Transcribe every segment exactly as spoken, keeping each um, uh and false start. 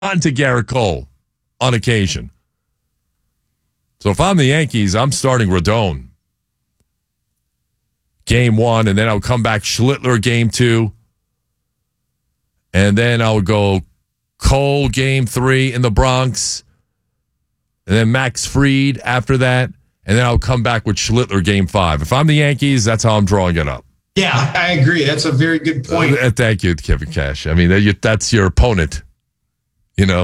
on to Garrett Cole on occasion. So if I'm the Yankees, I'm starting Rodon game one, and then I'll come back Schlittler game two, and then I'll go Cole game three in the Bronx, and then Max Fried after that, and then I'll come back with Schlittler game five. If I'm the Yankees, that's how I'm drawing it up. Yeah, I agree. That's a very good point. Uh, thank you, Kevin Cash. I mean, that's your opponent, you know.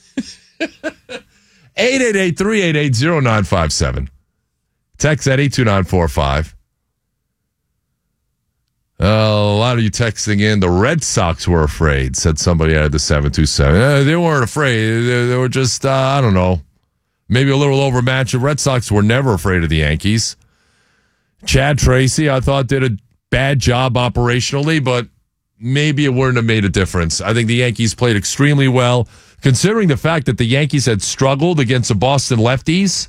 eight eight eight, three eight eight, zero nine five seven. Text at eight two nine four five. Uh, a lot of you texting in, the Red Sox were afraid, said somebody out of the seven two seven. Uh, they weren't afraid. They, they were just, uh, I don't know, maybe a little overmatched. The Red Sox were never afraid of the Yankees. Chad Tracy, I thought, did a bad job operationally, but maybe it wouldn't have made a difference. I think the Yankees played extremely well, considering the fact that the Yankees had struggled against the Boston lefties.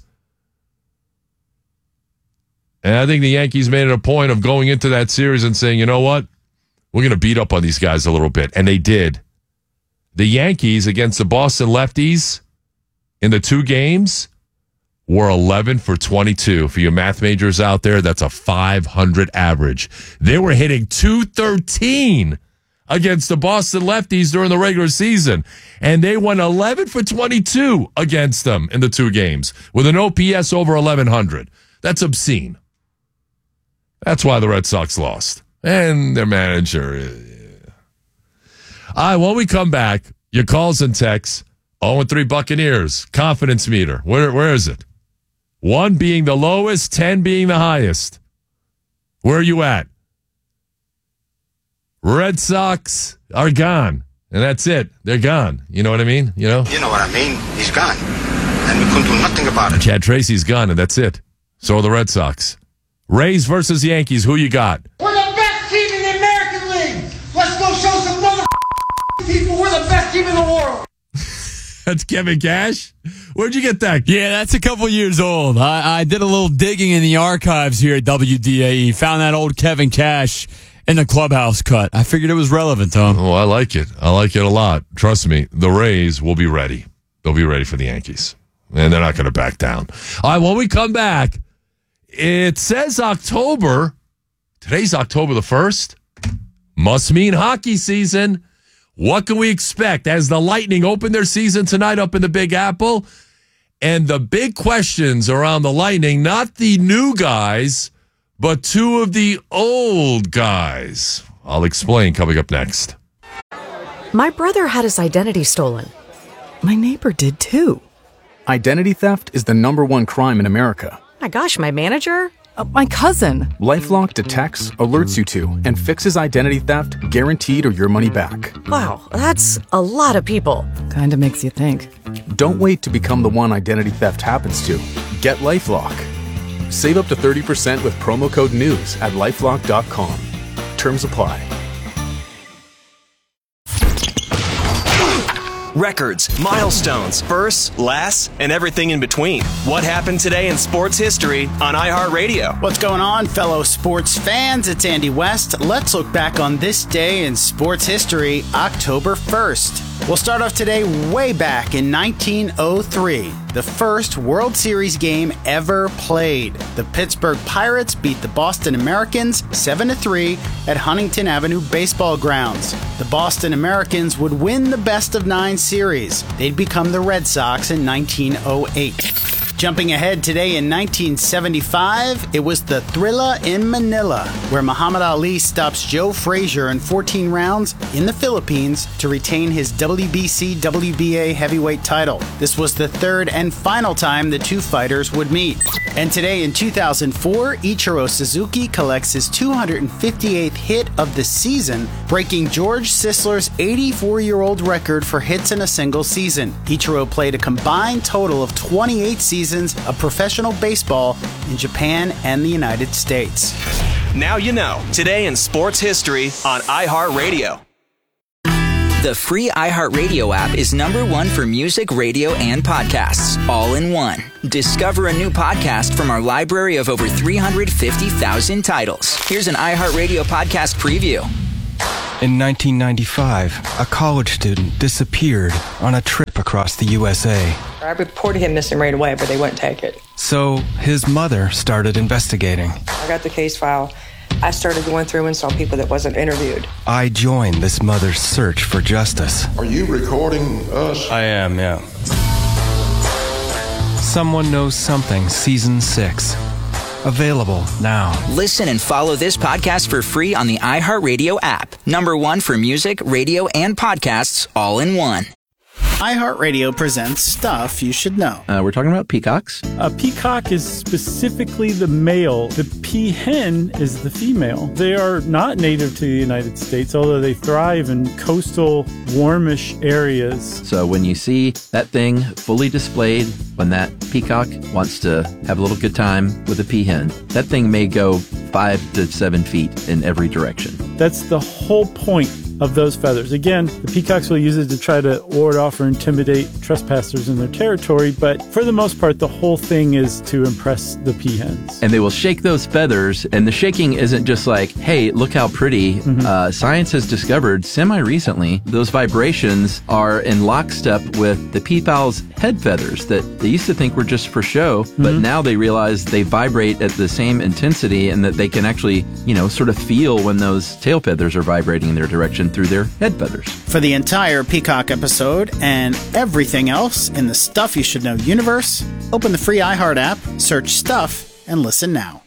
And I think the Yankees made it a point of going into that series and saying, you know what? We're going to beat up on these guys a little bit. And they did. The Yankees against the Boston lefties in the two games were eleven for twenty-two. For you math majors out there, that's a five hundred average. They were hitting two thirteen against the Boston lefties during the regular season. And they won eleven for twenty-two against them in the two games with an O P S over eleven hundred. That's obscene. That's why the Red Sox lost. And their manager. Yeah. All right, when we come back, your calls and texts, oh and three Buccaneers, confidence meter. Where, where is it? One being the lowest, ten being the highest. Where are you at? Red Sox are gone. And that's it. They're gone. You know what I mean? You know? You know what I mean. He's gone. And we couldn't do nothing about it. Chad Tracy's gone, and that's it. So are the Red Sox. Rays versus Yankees. Who you got? We're the best team in the American League. Let's go show some mother people we're the best team in the world. That's Kevin Cash? Where'd you get that? Yeah, that's a couple years old. I, I did a little digging in the archives here at W D A E. Found that old Kevin Cash in the clubhouse cut. I figured it was relevant, Tom. Oh, I like it. I like it a lot. Trust me, the Rays will be ready. They'll be ready for the Yankees. And they're not going to back down. All right, when we come back, it says October. Today's October the first. Must mean hockey season. What can we expect as the Lightning open their season tonight up in the Big Apple? And the big questions around the Lightning, not the new guys, but two of the old guys. I'll explain coming up next. My brother had his identity stolen. My neighbor did too. Identity theft is the number one crime in America. My gosh, my manager? Uh, my cousin. LifeLock detects, alerts you to, and fixes identity theft guaranteed or your money back. Wow, that's a lot of people. Kinda makes you think. Don't wait to become the one identity theft happens to. Get LifeLock. Save up to thirty percent with promo code NEWS at lifelock dot com. Terms apply. Records, milestones, firsts, lasts, and everything in between. What happened today in sports history on iHeartRadio? What's going on, fellow sports fans? It's Andy West. Let's look back on this day in sports history, October first. We'll start off today way back in nineteen oh three, the first World Series game ever played. The Pittsburgh Pirates beat the Boston Americans seven to three at Huntington Avenue Baseball Grounds. The Boston Americans would win the best of nine series. They'd become the Red Sox in nineteen oh eight. Jumping ahead today in nineteen seventy-five, it was the Thrilla in Manila, where Muhammad Ali stops Joe Frazier in fourteen rounds in the Philippines to retain his W B C W B A heavyweight title. This was the third and final time the two fighters would meet. And today in two thousand four, Ichiro Suzuki collects his two hundred fifty-eighth hit of the season, breaking George Sisler's eighty-four-year-old record for hits in a single season. Ichiro played a combined total of twenty-eight seasons of professional baseball in Japan and the United States. Now you know. Today in sports history on iHeartRadio. The free iHeartRadio app is number one for music, radio, and podcasts, all in one. Discover a new podcast from our library of over three hundred fifty thousand titles. Here's an iHeartRadio podcast preview. In nineteen ninety-five, a college student disappeared on a trip across the U S A. I reported him missing right away, but they wouldn't take it. So his mother started investigating. I got the case file. I started going through and saw people that wasn't interviewed. I joined this mother's search for justice. Are you recording us? I am, yeah. Someone Knows Something, Season six. Available now. Listen and follow this podcast for free on the iHeartRadio app. Number one for music, radio, and podcasts all in one. iHeartRadio presents Stuff You Should Know. Uh, we're talking about peacocks. A peacock is specifically the male. The peahen is the female. They are not native to the United States, although they thrive in coastal, warmish areas. So when you see that thing fully displayed, when that peacock wants to have a little good time with a peahen, that thing may go five to seven feet in every direction. That's the whole point of those feathers. Again, the peacocks will use it to try to ward off or intimidate trespassers in their territory, but for the most part, the whole thing is to impress the peahens. And they will shake those feathers, and the shaking isn't just like, hey, look how pretty. Mm-hmm. Uh, science has discovered semi-recently those vibrations are in lockstep with the peafowl's head feathers that they used to think were just for show, mm-hmm. but now they realize they vibrate at the same intensity and that they can actually, you know, sort of feel when those tail feathers are vibrating in their direction through their head feathers. For the entire Peacock episode and everything else in the Stuff You Should Know universe, open the free iHeart app, search Stuff, and listen now.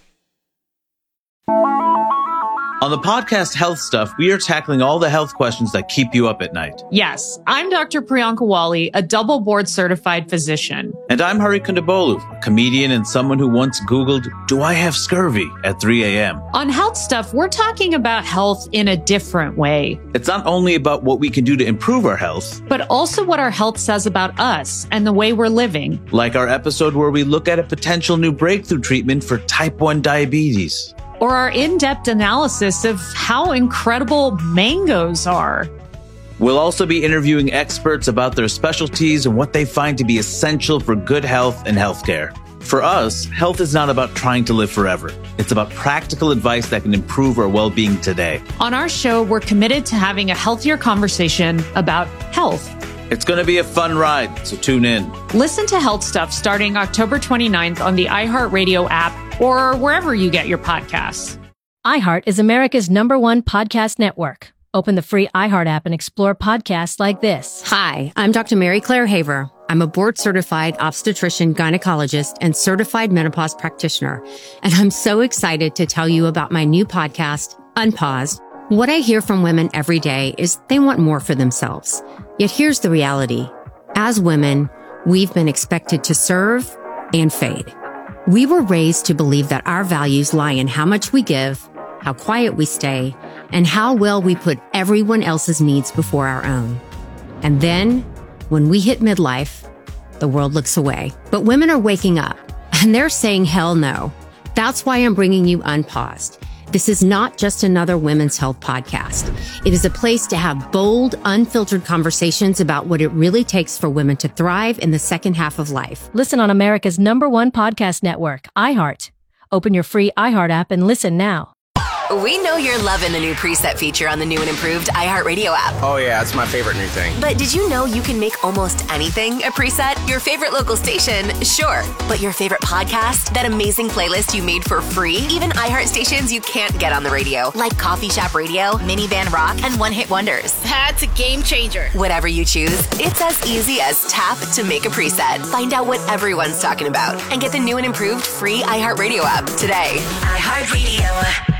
On the podcast Health Stuff, we are tackling all the health questions that keep you up at night. Yes, I'm Doctor Priyanka Wali, a double board certified physician. And I'm Hari Kondabolu, a comedian and someone who once Googled, do I have scurvy at three a.m. On Health Stuff, we're talking about health in a different way. It's not only about what we can do to improve our health, but also what our health says about us and the way we're living. Like our episode where we look at a potential new breakthrough treatment for type one diabetes. Or our in-depth analysis of how incredible mangoes are. We'll also be interviewing experts about their specialties and what they find to be essential for good health and healthcare. For us, health is not about trying to live forever. It's about practical advice that can improve our well-being today. On our show, we're committed to having a healthier conversation about health. It's going to be a fun ride, so tune in. Listen to Health Stuff starting October twenty-ninth on the iHeartRadio app or wherever you get your podcasts. iHeart is America's number one podcast network. Open the free iHeart app and explore podcasts like this. Hi, I'm Doctor Mary Claire Haver. I'm a board-certified obstetrician, gynecologist, and certified menopause practitioner. And I'm so excited to tell you about my new podcast, Unpaused. What I hear from women every day is they want more for themselves. Yet here's the reality. As women, we've been expected to serve and fade. We were raised to believe that our values lie in how much we give, how quiet we stay, and how well we put everyone else's needs before our own. And then, when we hit midlife, the world looks away. But women are waking up, and they're saying hell no. That's why I'm bringing you Unpaused. This is not just another women's health podcast. It is a place to have bold, unfiltered conversations about what it really takes for women to thrive in the second half of life. Listen on America's number one podcast network, iHeart. Open your free iHeart app and listen now. We know you're loving the new preset feature on the new and improved iHeartRadio app. Oh yeah, it's my favorite new thing. But did you know you can make almost anything a preset? Your favorite local station, sure. But your favorite podcast? That amazing playlist you made for free? Even iHeart stations you can't get on the radio, like Coffee Shop Radio, Minivan Rock, and One Hit Wonders. That's a game changer. Whatever you choose, it's as easy as tap to make a preset. Find out what everyone's talking about and get the new and improved free iHeartRadio app today. iHeartRadio.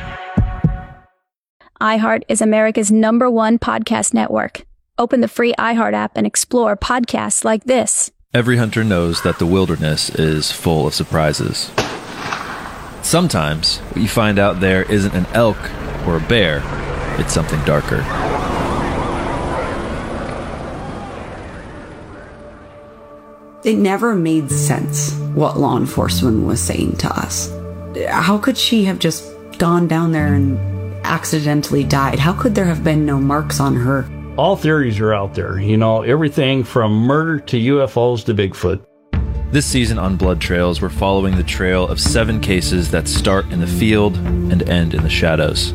iHeart is America's number one podcast network. Open the free iHeart app and explore podcasts like this. Every hunter knows that the wilderness is full of surprises. Sometimes what you find out there isn't an elk or a bear, it's something darker. It never made sense what law enforcement was saying to us. How could she have just gone down there and accidentally died? How could there have been no marks on her? All theories are out there, you know, everything from murder to U F Os to Bigfoot. This season on Blood Trails, we're following the trail of seven cases that start in the field and end in the shadows.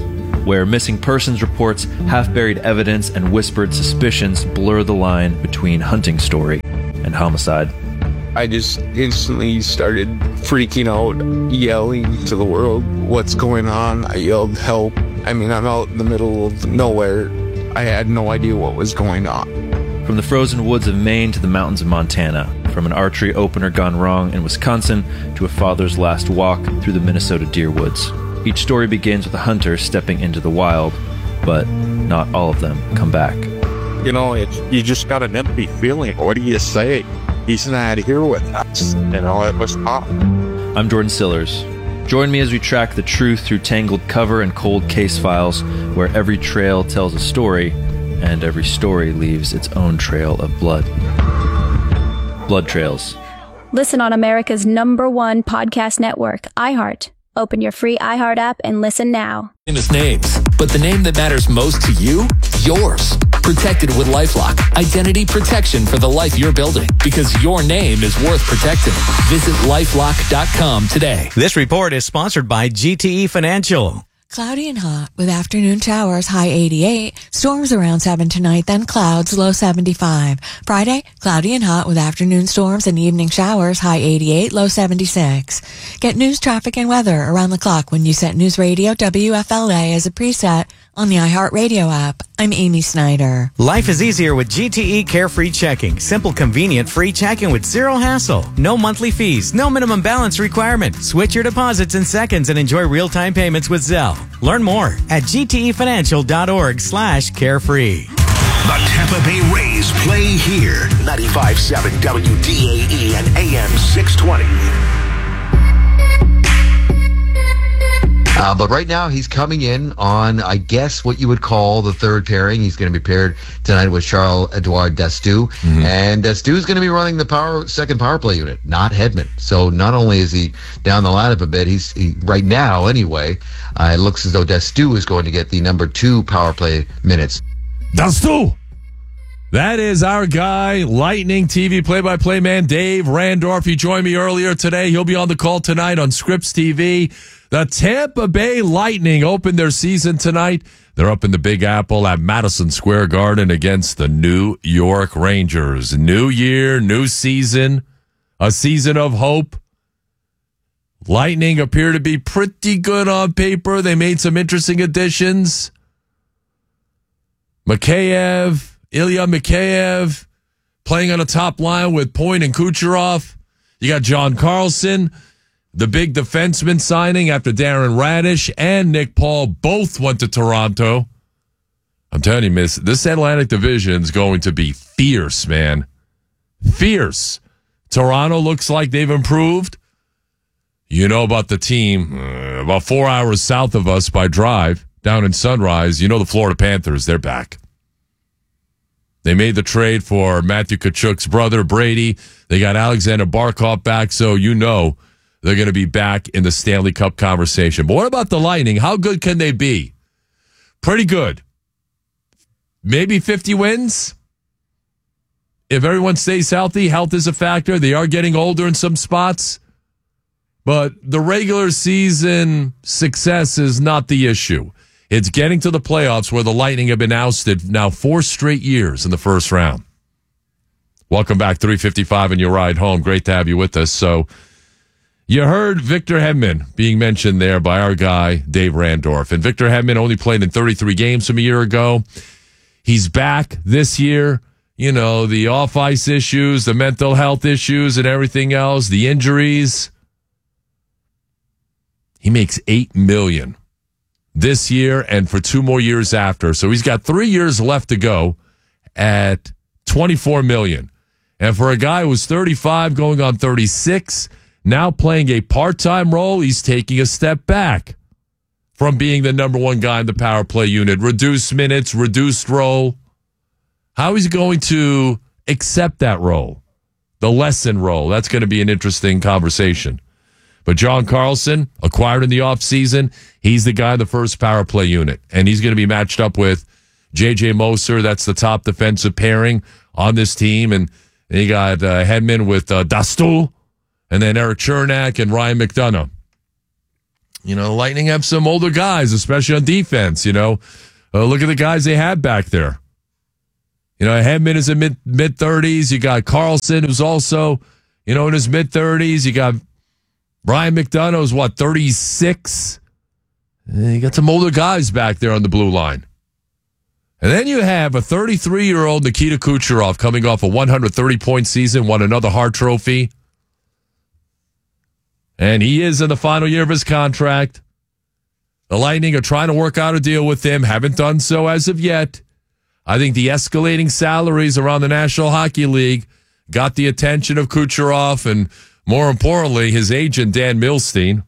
where missing persons reports, half-buried evidence, and whispered suspicions blur the line between hunting story and homicide. I just instantly started freaking out, yelling to the world, "What's going on?" I yelled, "Help." I mean, I'm out in the middle of nowhere. I had no idea what was going on. From the frozen woods of Maine to the mountains of Montana, from an archery opener gone wrong in Wisconsin to a father's last walk through the Minnesota deer woods. Each story begins with a hunter stepping into the wild, but not all of them come back. You know, it's, you just got an empty feeling. What do you say? He's not here with us. You know, it was tough. I'm Jordan Sillers. Join me as we track the truth through tangled cover and cold case files, where every trail tells a story, and every story leaves its own trail of blood. Blood Trails. Listen on America's number one podcast network, iHeart. Open your free iHeart app and listen now. Famous names, but the name that matters most to you? Yours. Protected with LifeLock. Identity protection for the life you're building. Because your name is worth protecting. Visit lifelock dot com today. This report is sponsored by G T E Financial. Cloudy and hot with afternoon showers, high eighty-eight. Storms around seven tonight, then clouds, low seventy-five. Friday, cloudy and hot with afternoon storms and evening showers, high eighty-eight, low seventy-six. Get news, traffic, and weather around the clock when you set News Radio W F L A as a preset on the iHeartRadio app. I'm Amy Snyder. Life is easier with G T E Carefree Checking. Simple, convenient, free checking with zero hassle. No monthly fees, no minimum balance requirement. Switch your deposits in seconds and enjoy real-time payments with Zelle. Learn more at gtefinancial.org slash carefree. The Tampa Bay Rays play here. ninety-five point seven W D A E and A M six twenty. Uh, but right now, he's coming in on, I guess, what you would call the third pairing. He's going to be paired tonight with Charles-Edouard Dastoud. Mm-hmm. And Dastoud's going to be running the power second power play unit, not Hedman. So not only is he down the lineup a bit, he's he, right now, anyway, uh, it looks as though Dastoud is going to get the number two power play minutes. Dastoud! That is our guy, Lightning T V play-by-play man, Dave Randorf. He joined me earlier today. He'll be on the call tonight on Scripps T V. The Tampa Bay Lightning opened their season tonight. They're up in the Big Apple at Madison Square Garden against the New York Rangers. New year, new season, a season of hope. Lightning appear to be pretty good on paper. They made some interesting additions. Mikheyev, Ilya Mikheyev, playing on a top line with Point and Kucherov. You got John Carlson, the big defenseman signing after Darren Radish and Nick Paul both went to Toronto. I'm telling you, miss, this Atlantic Division is going to be fierce, man. Fierce. Toronto looks like they've improved. You know about the team, uh, about four hours south of us by drive, down in Sunrise. You know the Florida Panthers, they're back. They made the trade for Matthew Tkachuk's brother, Brady. They got Alexander Barkov back, so you know they're going to be back in the Stanley Cup conversation. But what about the Lightning? How good can they be? Pretty good. Maybe fifty wins. If everyone stays healthy, health is a factor. They are getting older in some spots. But the regular season success is not the issue. It's getting to the playoffs where the Lightning have been ousted now four straight years in the first round. Welcome back, three fifty-five in your ride home. Great to have you with us. So you heard Victor Hedman being mentioned there by our guy, Dave Randorf. And Victor Hedman only played in thirty-three games from a year ago. He's back this year. You know, the off-ice issues, the mental health issues and everything else, the injuries. He makes eight million dollars this year and for two more years after. So he's got three years left to go at twenty-four million dollars. And for a guy who's thirty-five going on thirty-six, now playing a part-time role, he's taking a step back from being the number one guy in the power play unit. Reduced minutes, reduced role. How is he going to accept that role? The lesson role. That's going to be an interesting conversation. But John Carlson, acquired in the offseason, he's the guy in the first power play unit. And he's going to be matched up with J J Moser. That's the top defensive pairing on this team. And then you got uh, Hedman with uh, Dastoud. And then Eric Chernak and Ryan McDonough. you know, Lightning have some older guys, especially on defense, you know. Uh, look at the guys they had back there. You know, Hedman is in mid, mid-thirties. You got Carlson, who's also, you know, in his mid-thirties. You got Brian McDonough, who's, what, thirty-six? And you got some older guys back there on the blue line. And then you have a thirty-three-year-old Nikita Kucherov coming off a one hundred thirty-point season, won another Hart Trophy. And he is in the final year of his contract. The Lightning are trying to work out a deal with him. Haven't done so as of yet. I think the escalating salaries around the National Hockey League got the attention of Kucherov and, more importantly, his agent, Dan Milstein.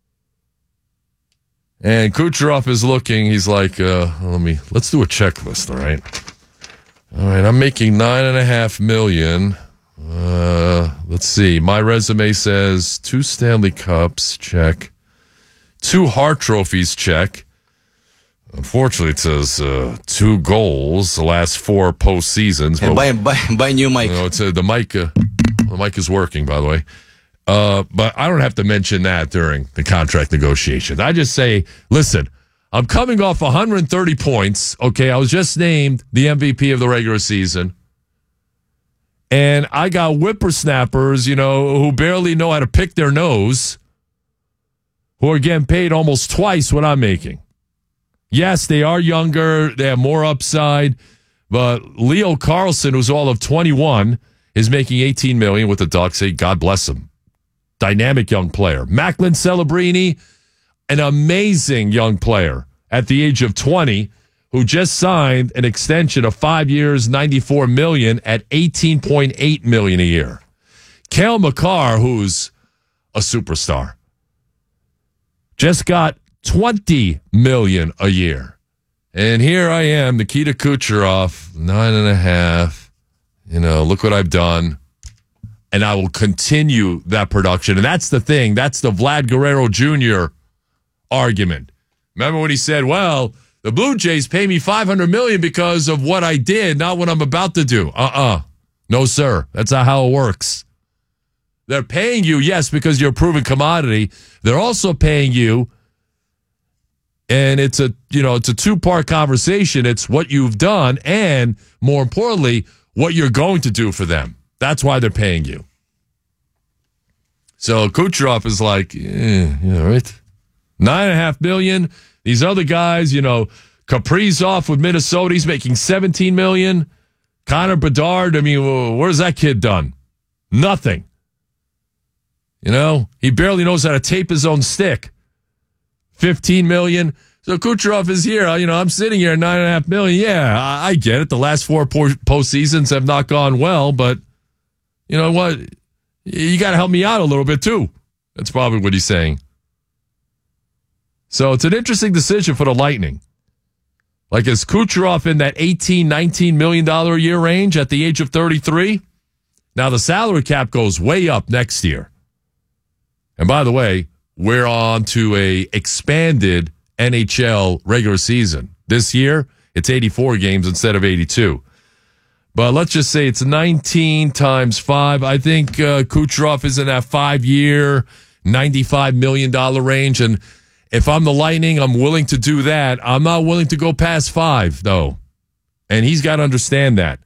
And Kucherov is looking, he's like, uh, let me, let's do a checklist, all right? All right, I'm making nine and a half million. Uh, let's see. My resume says two Stanley Cups, check. Two Hart Trophies, check. Unfortunately, it says uh, two goals the last four postseasons. Hey, buy, buy, buy new mic. You know, it's, uh, the mic. Uh, the mic is working, by the way. Uh, but I don't have to mention that during the contract negotiations. I just say, listen, I'm coming off one hundred thirty points. Okay, I was just named the M V P of the regular season. And I got whippersnappers, you know, who barely know how to pick their nose, who are getting paid almost twice what I'm making. Yes, they are younger. They have more upside. But Leo Carlson, who's all of twenty-one, is making eighteen million dollars with the Ducks. Hey, God bless him. Dynamic young player. Macklin Celebrini, an amazing young player at the age of twenty, who just signed an extension of five years, ninety-four million dollars at eighteen point eight million dollars a year. Cale Makar, who's a superstar, just got twenty million dollars a year. And here I am, Nikita Kucherov, nine and a half. You know, look what I've done. And I will continue that production. And that's the thing. That's the Vlad Guerrero Junior argument. Remember when he said, well, the Blue Jays pay me five hundred million dollars because of what I did, not what I'm about to do. Uh-uh. No, sir. That's not how it works. They're paying you, yes, because you're a proven commodity. They're also paying you, and it's a, you know, it's a two-part conversation. It's what you've done and, more importantly, what you're going to do for them. That's why they're paying you. So Kucherov is like, eh, yeah, right. Nine and a half million. These other guys, you know, Kaprizov with Minnesota, he's making seventeen million. Connor Bedard, I mean, where's that kid done? Nothing. You know, he barely knows how to tape his own stick. fifteen million. So Kucherov is here. You know, I'm sitting here at nine and a half million. Yeah, I, I get it. The last four po- postseasons have not gone well, but you know what? You got to help me out a little bit too. That's probably what he's saying. So it's an interesting decision for the Lightning. Like, is Kucherov in that eighteen, nineteen million dollars a year range at the age of thirty-three? Now the salary cap goes way up next year. And by the way, we're on to a expanded N H L regular season. This year, it's eighty-four games instead of eighty-two. But let's just say it's nineteen times five. I think uh, Kucherov is in that five-year, ninety-five million dollars range. And if I'm the Lightning, I'm willing to do that. I'm not willing to go past five, though. And he's got to understand that.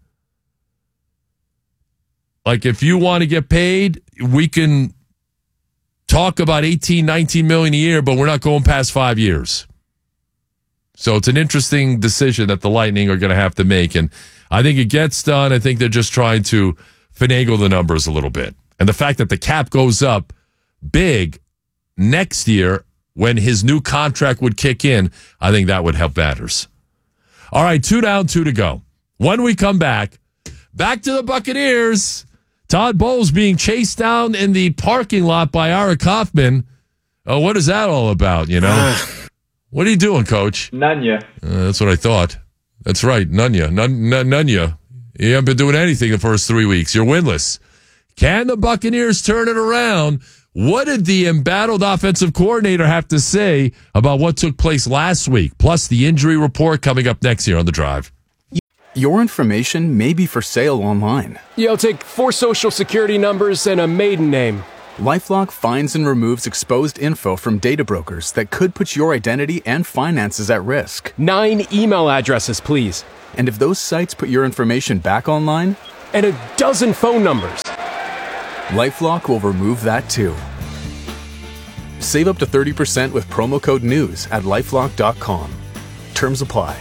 Like, if you want to get paid, we can talk about eighteen, nineteen million a year, but we're not going past five years. So it's an interesting decision that the Lightning are going to have to make. And I think it gets done. I think they're just trying to finagle the numbers a little bit. And the fact that the cap goes up big next year when his new contract would kick in, I think that would help batters. All right, two down, two to go. When we come back, back to the Buccaneers. Todd Bowles being chased down in the parking lot by Ara Kaufman. Oh, what is that all about, you know? What are you doing, Coach? Nunya. Uh, that's what I thought. That's right, Nunya. Nun, nun, Nunya. You haven't been doing anything the first three weeks. You're winless. Can the Buccaneers turn it around? What did the embattled offensive coordinator have to say about what took place last week? Plus the injury report coming up next year on The Drive. Your information may be for sale online. Yeah, I'll take four social security numbers and a maiden name. LifeLock finds and removes exposed info from data brokers that could put your identity and finances at risk. Nine email addresses, please. And if those sites put your information back online? And a dozen phone numbers. LifeLock will remove that too. Save up to thirty percent with promo code NEWS at lifelock dot com. Terms apply.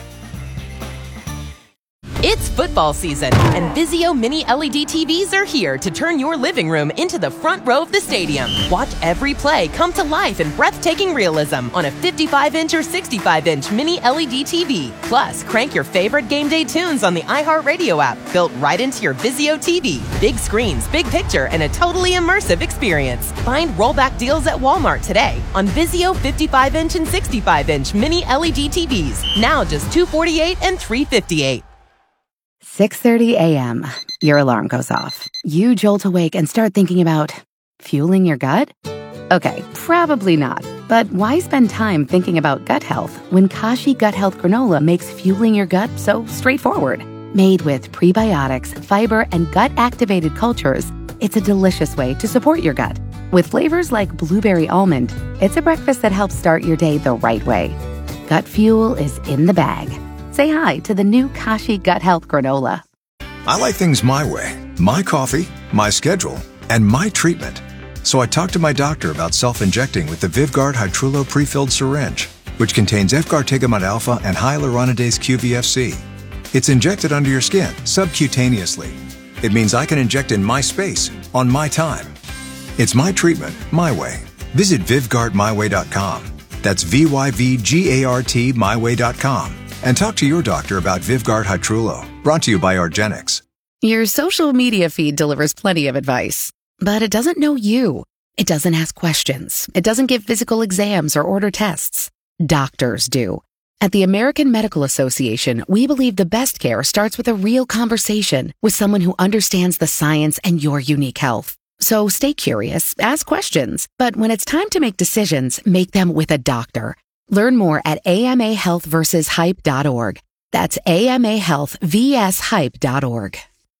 It's football season, and Vizio Mini L E D T Vs are here to turn your living room into the front row of the stadium. Watch every play come to life in breathtaking realism on a fifty-five inch or sixty-five inch Mini L E D T V. Plus, crank your favorite game day tunes on the iHeartRadio app, built right into your Vizio T V. Big screens, big picture, and a totally immersive experience. Find rollback deals at Walmart today on Vizio fifty-five inch and sixty-five inch Mini L E D T Vs. Now just two hundred forty-eight dollars and three hundred fifty-eight dollars. six thirty a.m. Your alarm goes off. You jolt awake and start thinking about fueling your gut? Okay, probably not. But why spend time thinking about gut health when Kashi Gut Health Granola makes fueling your gut so straightforward? Made with prebiotics, fiber, and gut-activated cultures, it's a delicious way to support your gut. With flavors like blueberry almond, it's a breakfast that helps start your day the right way. Gut fuel is in the bag. Say hi to the new Kashi Gut Health Granola. I like things my way. My coffee, my schedule, and my treatment. So I talked to my doctor about self-injecting with the Vyvgart Hytrulo pre-filled syringe, which contains efgartigimod alpha and hyaluronidase Q V F C. It's injected under your skin, subcutaneously. It means I can inject in my space, on my time. It's my treatment, my way. Visit Vyvgart my way dot com. That's V Y V G A R T my way dot com. And talk to your doctor about Vyvgart Hytrulo. Brought to you by argenx. Your social media feed delivers plenty of advice, but it doesn't know you. It doesn't ask questions. It doesn't give physical exams or order tests. Doctors do. At the American Medical Association, we believe the best care starts with a real conversation with someone who understands the science and your unique health. So stay curious, ask questions, but when it's time to make decisions, make them with a doctor. Learn more at A M A health versus hype dot org. That's A M A health versus hype dot org.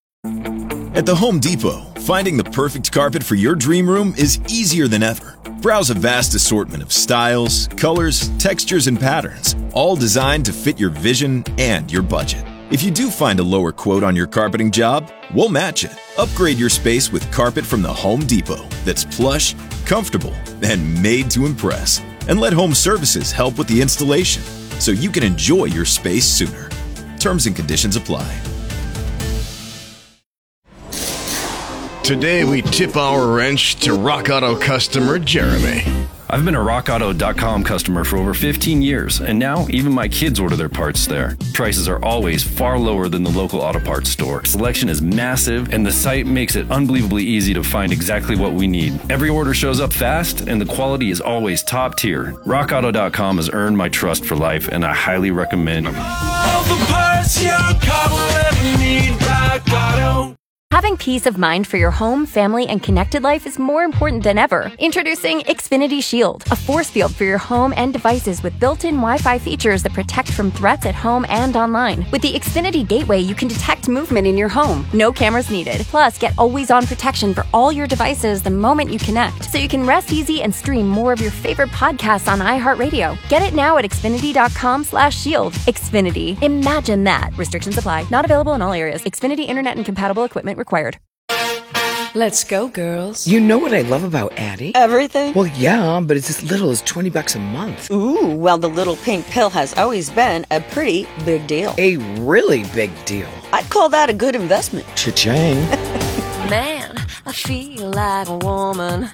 At the Home Depot, finding the perfect carpet for your dream room is easier than ever. Browse a vast assortment of styles, colors, textures, and patterns, all designed to fit your vision and your budget. If you do find a lower quote on your carpeting job, we'll match it. Upgrade your space with carpet from the Home Depot that's plush, comfortable, and made to impress. And let Home Services help with the installation so you can enjoy your space sooner. Terms and conditions apply. Today we tip our wrench to Rock Auto customer Jeremy. I've been a rock auto dot com customer for over fifteen years, and now even my kids order their parts there. Prices are always far lower than the local auto parts store. Selection is massive, and the site makes it unbelievably easy to find exactly what we need. Every order shows up fast, and the quality is always top tier. rock auto dot com has earned my trust for life, and I highly recommend it. All the parts your car will ever need, Rock Auto. Having peace of mind for your home, family, and connected life is more important than ever. Introducing Xfinity Shield, a force field for your home and devices with built-in Wi-Fi features that protect from threats at home and online. With the Xfinity Gateway, you can detect movement in your home. No cameras needed. Plus, get always-on protection for all your devices the moment you connect, so you can rest easy and stream more of your favorite podcasts on iHeartRadio. Get it now at Xfinity dot com slash shield. Xfinity. Imagine that. Restrictions apply. Not available in all areas. Xfinity Internet and compatible equipment required. Let's go, girls. You know what I love about Addie? Everything? Well, yeah, but it's as little as twenty bucks a month. Ooh, well, the little pink pill has always been a pretty big deal. A really big deal. I'd call that a good investment. Cha-ching. Man, I feel like a woman.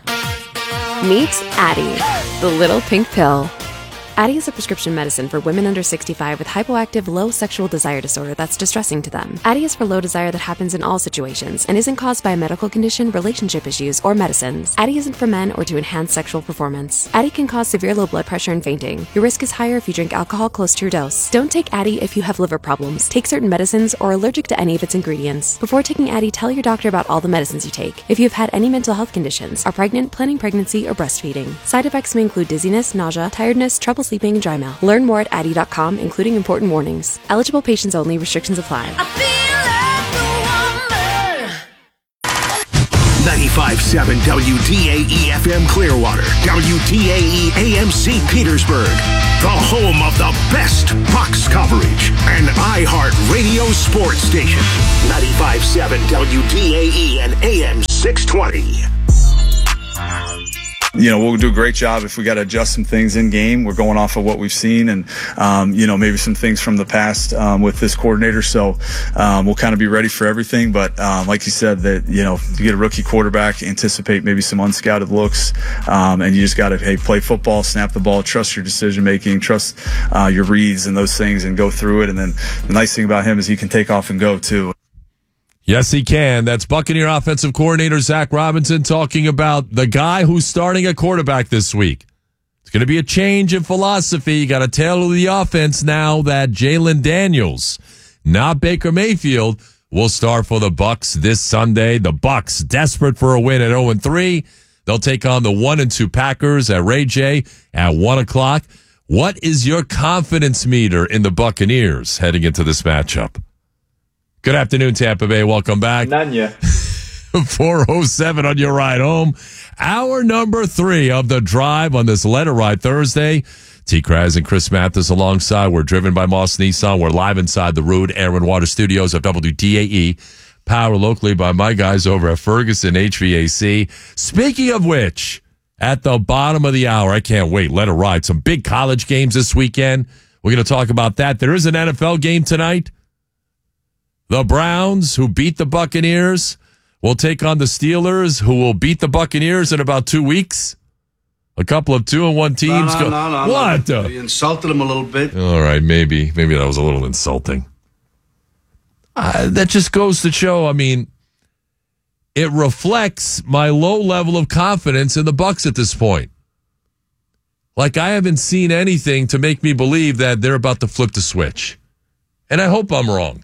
Meet Addie, the little pink pill. Addie is a prescription medicine for women under sixty-five with hypoactive low sexual desire disorder that's distressing to them. Addie is for low desire that happens in all situations and isn't caused by a medical condition, relationship issues, or medicines. Addie isn't for men or to enhance sexual performance. Addie can cause severe low blood pressure and fainting. Your risk is higher if you drink alcohol close to your dose. Don't take Addie if you have liver problems, take certain medicines, or are allergic to any of its ingredients. Before taking Addie, tell your doctor about all the medicines you take. If you've had any mental health conditions, are pregnant, planning pregnancy, or breastfeeding. Side effects may include dizziness, nausea, tiredness, trouble sleeping, and dry mouth. Learn more at Addie dot com, including important warnings. Eligible patients only. Restrictions apply. ninety-five point seven W D A E F M Clearwater, W D A E A M Saint Petersburg, the home of the best Bucks coverage, an iHeart Radio sports station, ninety-five point seven W D A E and A M six twenty. You know, we'll do a great job if we got to adjust some things in game. We're going off of what we've seen and, um, you know, maybe some things from the past um, with this coordinator. So um, we'll kind of be ready for everything. But um, like you said, that, you know, you get a rookie quarterback, anticipate maybe some unscouted looks, um, and you just got to, hey, play football, snap the ball, trust your decision making, trust uh, your reads and those things and go through it. And then the nice thing about him is he can take off and go too. Yes, he can. That's Buccaneer offensive coordinator Zach Robinson talking about the guy who's starting a quarterback this week. It's going to be a change in philosophy. You got to tailor the offense now that Jalen Daniels, not Baker Mayfield, will start for the Bucs this Sunday. The Bucs desperate for a win at oh and three. They'll take on the one and two Packers at Ray J at one o'clock. What is your confidence meter in the Buccaneers heading into this matchup? Good afternoon, Tampa Bay. Welcome back. None yet. four oh seven on your ride home. Hour number three of the drive on this Let It Ride Thursday. T. Kraz and Chris Mathis alongside. We're driven by Moss Nissan. We're live inside the Rude Air and Water Studios of W D A E. Powered locally by my guys over at Ferguson H V A C. Speaking of which, at the bottom of the hour, I can't wait. Let it ride. Some big college games this weekend. We're going to talk about that. There is an N F L game tonight. The Browns, who beat the Buccaneers, will take on the Steelers, who will beat the Buccaneers in about two weeks. A couple of two and one teams. No, no, go, no, no, what? No. You insulted him a little bit. All right, maybe. Maybe that was a little insulting. Uh, that just goes to show, I mean, it reflects my low level of confidence in the Bucs at this point. Like, I haven't seen anything to make me believe that they're about to flip the switch. And I hope I'm wrong.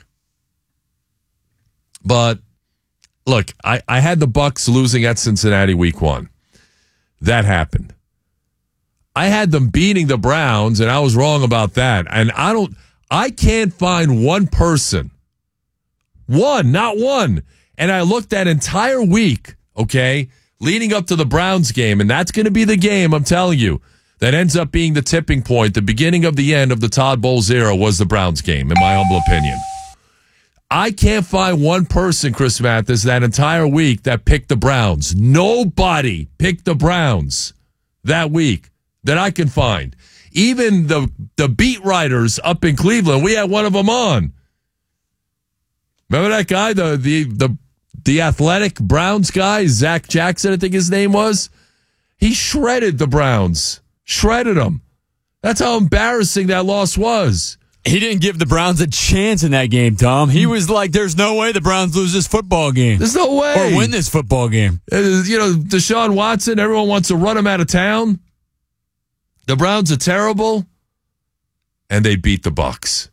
But, look, I, I had the Bucs losing at Cincinnati week one. That happened. I had them beating the Browns, and I was wrong about that. And I don't, I can't find one person, one, not one. And I looked that entire week, okay, leading up to the Browns game, and that's going to be the game, I'm telling you, that ends up being the tipping point. The beginning of the end of the Todd Bowles era was the Browns game, in my humble opinion. I can't find one person, Chris Mathis, that entire week that picked the Browns. Nobody picked the Browns that week that I can find. Even the the beat writers up in Cleveland, we had one of them on. Remember that guy, the the the the athletic Browns guy, Zach Jackson, I think his name was? He shredded the Browns. Shredded them. That's how embarrassing that loss was. He didn't give the Browns a chance in that game, Tom. He was like, there's no way the Browns lose this football game. There's no way. Or win this football game. Uh, you know, Deshaun Watson, everyone wants to run him out of town. The Browns are terrible. And they beat the Bucs.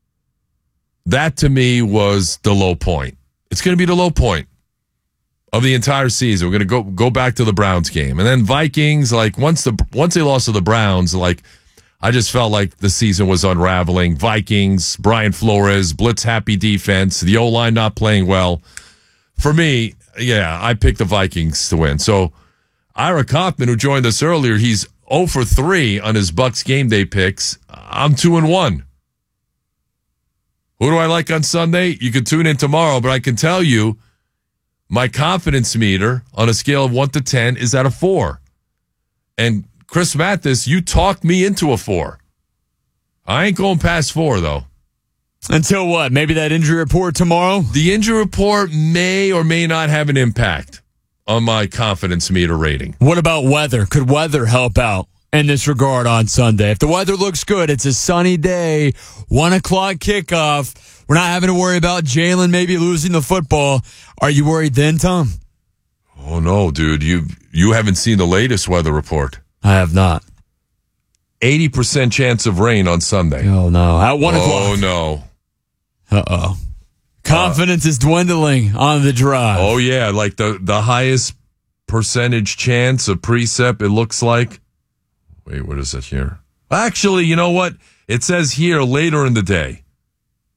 That, to me, was the low point. It's going to be the low point of the entire season. We're going to go go back to the Browns game. And then Vikings, like, once the once they lost to the Browns, like, I just felt like the season was unraveling. Vikings, Brian Flores, blitz-happy defense, the O-line not playing well. For me, yeah, I picked the Vikings to win. So Ira Kaufman, who joined us earlier, he's oh for three on his Bucs game day picks. I'm two and one. Who do I like on Sunday? You can tune in tomorrow, but I can tell you my confidence meter on a scale of one to ten is at a four. And Chris Mathis, you talked me into a four. I ain't going past four, though. Until what? Maybe that injury report tomorrow? The injury report may or may not have an impact on my confidence meter rating. What about weather? Could weather help out in this regard on Sunday? If the weather looks good, it's a sunny day, one o'clock kickoff. We're not having to worry about Jalen maybe losing the football. Are you worried then, Tom? Oh, no, dude. You you haven't seen the latest weather report. I have not. eighty percent chance of rain on Sunday. Oh, no. At one o'clock. Oh, no. Uh-oh. Confidence uh, is dwindling on the drive. Oh, yeah. Like the, the highest percentage chance of precip, it looks like. Wait, what is it here? Actually, you know what? It says here later in the day.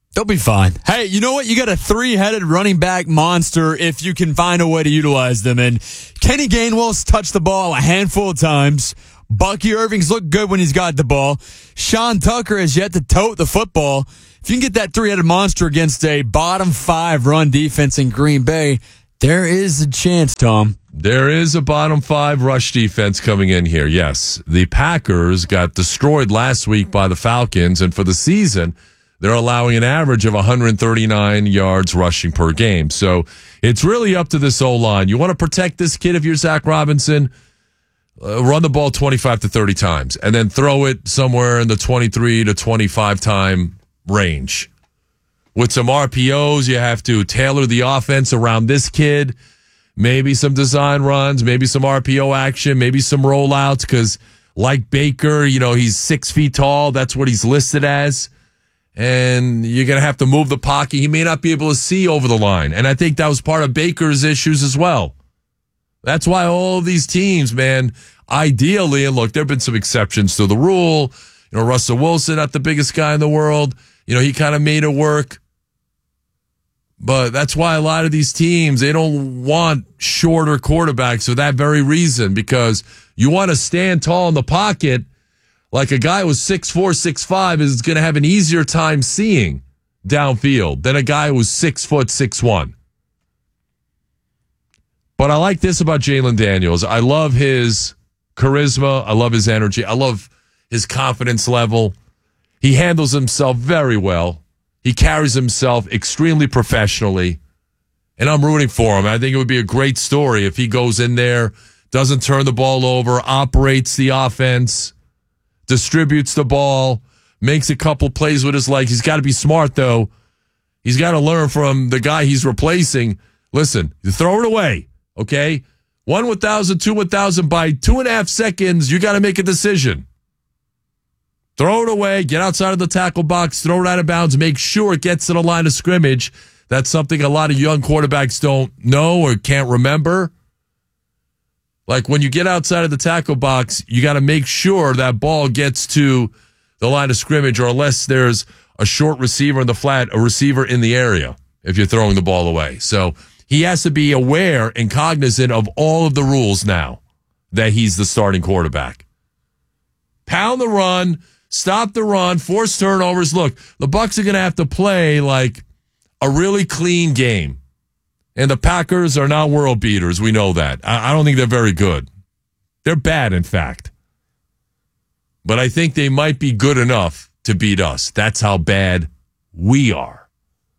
They'll be fine. Hey, you know what? You got a three-headed running back monster if you can find a way to utilize them. And Kenny Gainwell's touched the ball a handful of times. Bucky Irving's looked good when he's got the ball. Sean Tucker has yet to tote the football. If you can get that three-headed monster against a bottom five run defense in Green Bay, there is a chance, Tom. There is a bottom five rush defense coming in here, yes. The Packers got destroyed last week by the Falcons, and for the season, they're allowing an average of one hundred thirty-nine yards rushing per game. So it's really up to this O-line. You want to protect this kid if you're Zach Robinson? Uh, run the ball twenty-five to thirty times, and then throw it somewhere in the twenty-three to twenty-five time range. With some R P Os, you have to tailor the offense around this kid. Maybe some design runs, maybe some R P O action, maybe some rollouts, because like Baker, you know, he's six feet tall. That's what he's listed as. And you're going to have to move the pocket. He may not be able to see over the line. And I think that was part of Baker's issues as well. That's why all of these teams, man, ideally, and look, there have been some exceptions to the rule. You know, Russell Wilson, not the biggest guy in the world. You know, he kind of made it work. But that's why a lot of these teams, they don't want shorter quarterbacks for that very reason, because you want to stand tall in the pocket. Like a guy who's six four, six five is going to have an easier time seeing downfield than a guy who's six foot, six one. But I like this about Jalen Daniels. I love his charisma. I love his energy. I love his confidence level. He handles himself very well. He carries himself extremely professionally. And I'm rooting for him. I think it would be a great story if he goes in there, doesn't turn the ball over, operates the offense, distributes the ball, makes a couple plays with his legs. He's got to be smart, though. He's got to learn from the guy he's replacing. Listen, you throw it away, okay? One one thousand, two one thousand, by two and a half seconds, you got to make a decision. Throw it away, get outside of the tackle box, throw it out of bounds, make sure it gets to the line of scrimmage. That's something a lot of young quarterbacks don't know or can't remember. Like when you get outside of the tackle box, you got to make sure that ball gets to the line of scrimmage, or unless there's a short receiver in the flat, a receiver in the area if you're throwing the ball away. So he has to be aware and cognizant of all of the rules now that he's the starting quarterback. Pound the run, stop the run, force turnovers. Look, the Bucs are going to have to play like a really clean game. And the Packers are not world beaters. We know that. I don't think they're very good. They're bad, in fact. But I think they might be good enough to beat us. That's how bad we are.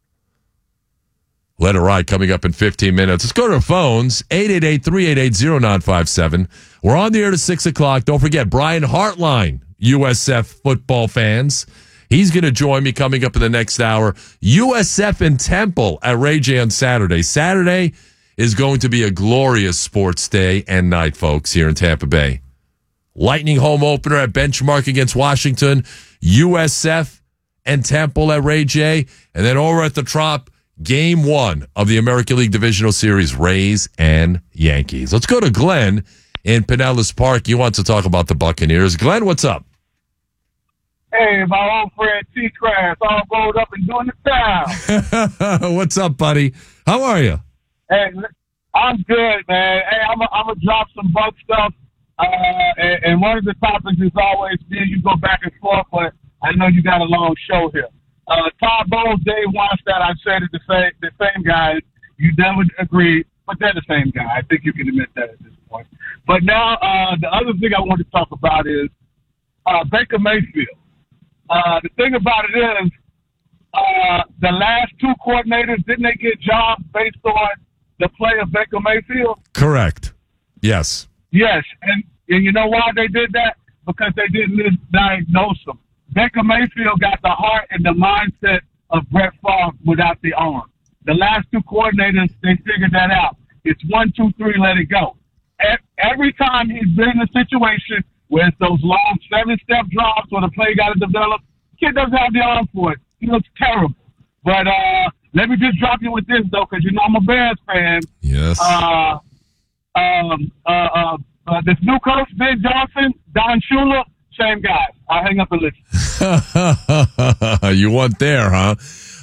Let it ride coming up in fifteen minutes. Let's go to our phones. eight eight eight, three eight eight, zero nine five seven. We're on the air to six o'clock. Don't forget, Brian Hartline, U S F football fans. He's going to join me coming up in the next hour. U S F and Temple at Ray J on Saturday. Saturday is going to be a glorious sports day and night, folks, here in Tampa Bay. Lightning home opener at Benchmark against Washington. U S F and Temple at Ray J. And then over at the Trop, game one of the American League Divisional Series, Rays and Yankees. Let's go to Glenn in Pinellas Park. He wants to talk about the Buccaneers. Glenn, what's up? Hey, my old friend T-Crass, all rolled up and doing the style. What's up, buddy? How are you? Hey, I'm good, man. Hey, I'm going to drop some Buck stuff. Uh, and, and one of the topics is always, me and you go back and forth, but I know you got a long show here. Uh, Todd Bowles, Dave Wannstedt, I said it the same, the same guys. You never agreed, but they're the same guy. I think you can admit that at this point. But now, uh, the other thing I want to talk about is uh, Baker Mayfield. Uh, the thing about it is, uh, the last two coordinators, didn't they get jobs based on the play of Baker Mayfield? Correct. Yes. Yes. And, and you know why they did that? Because they didn't misdiagnose him. Baker Mayfield got the heart and the mindset of Brett Favre without the arm. The last two coordinators, they figured that out. It's one, two, three, let it go. Every time he's been in a situation where it's those long seven-step drops where the play got to develop, kid doesn't have the arm for it. He looks terrible. But uh, let me just drop you with this, though, because you know I'm a Bears fan. Yes. Uh, um, uh, uh, uh, this new coach, Ben Johnson, Don Shula, same guy. I'll hang up and listen. You want there, huh?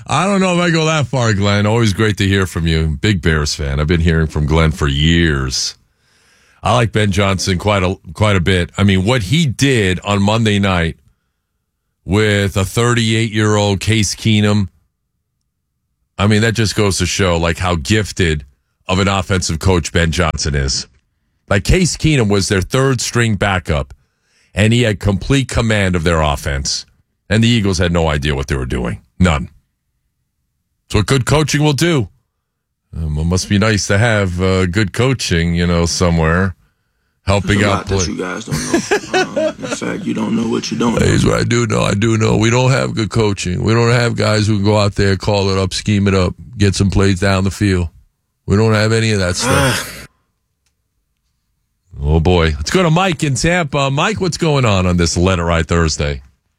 I don't know if I go that far, Glenn. Always great to hear from you. Big Bears fan. I've been hearing from Glenn for years. I like Ben Johnson quite a quite a bit. I mean, what he did on Monday night with a thirty-eight-year-old Case Keenum, I mean, that just goes to show like how gifted of an offensive coach Ben Johnson is. Like Case Keenum was their third string backup, and he had complete command of their offense. And the Eagles had no idea what they were doing. None. It's what good coaching will do. Um, it must be nice to have uh, good coaching, you know, somewhere helping There's a out. lot that you guys don't know. um, in fact, you don't know what you don't know. Here's what I do know. I do know. We don't have good coaching. We don't have guys who can go out there, call it up, scheme it up, get some plays down the field. We don't have any of that stuff. Oh, boy. Let's go to Mike in Tampa. Mike, what's going on on this Let It Ride Thursday?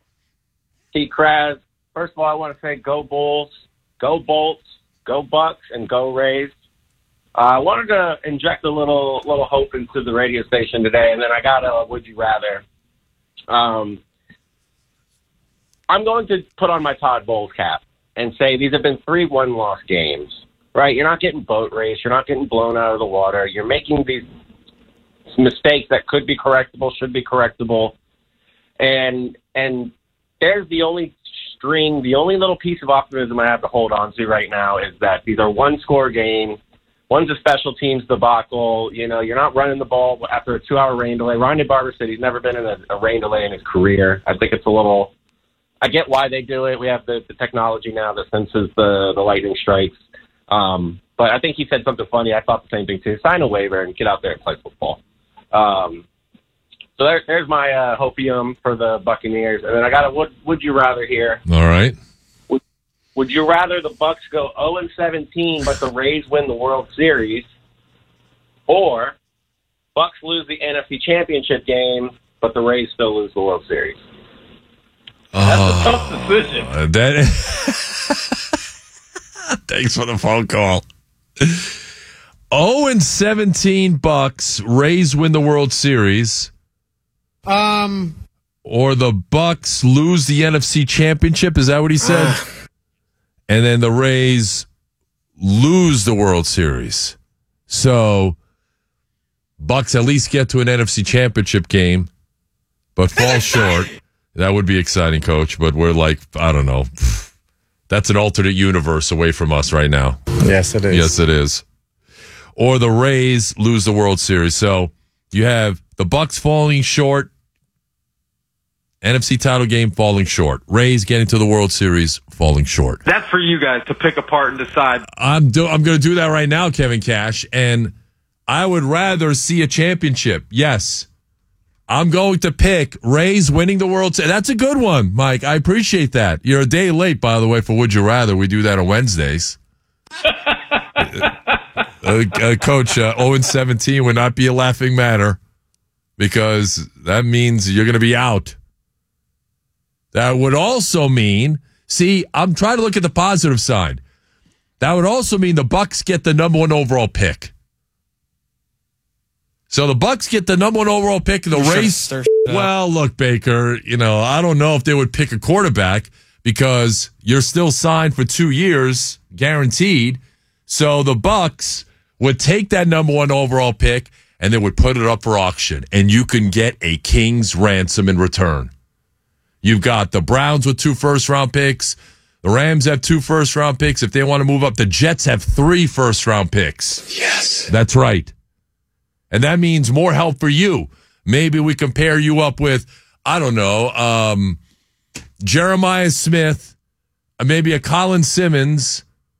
T. Kraz, first of all, I want to say go Bulls, go Bolts, go Bucks, and go Rays. Uh, I wanted to inject a little little hope into the radio station today, and then I got a would you rather. Um, I'm going to put on my Todd Bowles cap and say these have been three one-loss games, right? You're not getting boat raced. You're not getting blown out of the water. You're making these mistakes that could be correctable, should be correctable, and and there's the only string, the only little piece of optimism I have to hold on to right now is that these are one-score games. One's a special teams debacle. You know, you're not running the ball after a two-hour rain delay. Ryan Barber said he's never been in a, a rain delay in his career. I think it's a little – I get why they do it. We have the, the technology now that senses the, the lightning strikes. Um, but I think he said something funny. I thought the same thing, too. Sign a waiver and get out there and play football. Um, so there, there's my uh, hopium for the Buccaneers. And then I got a would, would you rather here. All right. Would you rather the Bucks go oh and seventeen but the Rays win the World Series, or Bucks lose the N F C Championship game but the Rays still lose the World Series? That's oh, a tough decision. That Thanks for the phone call. oh and seventeen Bucks, Rays win the World Series. Um, or the Bucks lose the N F C Championship. Is that what he said? Uh, And then the Rays lose the World Series. So Bucks at least get to an N F C Championship game, but fall short. That would be exciting, Coach. But we're like, I don't know. That's an alternate universe away from us right now. Yes, it is. Yes, it is. Or the Rays lose the World Series. So you have the Bucks falling short, N F C title game falling short. Rays getting to the World Series falling short. That's for you guys to pick apart and decide. I'm do I'm going to do that right now, Kevin Cash, and I would rather see a championship. Yes. I'm going to pick Rays winning the World Series. That's a good one, Mike. I appreciate that. You're a day late, by the way, for Would You Rather. We do that on Wednesdays. uh, uh, Coach, uh, oh and seventeen would not be a laughing matter because that means you're going to be out. That would also mean, see, I'm trying to look at the positive side. That would also mean the Bucks get the number one overall pick. So the Bucks get the number one overall pick in the race. Well, look, Baker, you know, I don't know if they would pick a quarterback because you're still signed for two years, guaranteed. So the Bucks would take that number one overall pick and they would put it up for auction, and you can get a king's ransom in return. You've got the Browns with two first-round picks. The Rams have two first-round picks. If they want to move up, the Jets have three first-round picks. Yes. That's right. And that means more help for you. Maybe we can pair you up with, I don't know, um, Jeremiah Smith, uh, maybe a Colin Simmons,